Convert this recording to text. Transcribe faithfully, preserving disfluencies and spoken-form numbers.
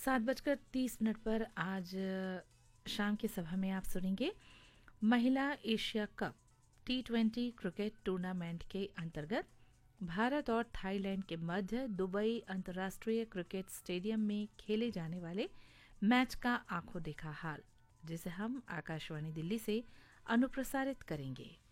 सात बजकर तीस मिनट पर आज शाम की सभा में आप सुनेंगे महिला Asia cup T twenty cricket tournament के अंतर्गत भारत और थाईलैंड के मध्य दुबई अंतर्राष्ट्रीय क्रिकेट स्टेडियम में खेले जाने वाले मैच का आंखों देखा हाल, जिसे हम आकाशवाणी दिल्ली से अनुप्रसारित करेंगे।